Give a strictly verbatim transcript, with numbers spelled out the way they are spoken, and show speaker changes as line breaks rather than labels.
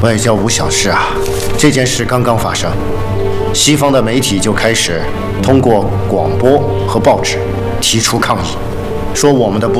外交无小事啊，这件事刚刚发生，西方的媒体就开始通过广播和报纸提出抗议，说我们的部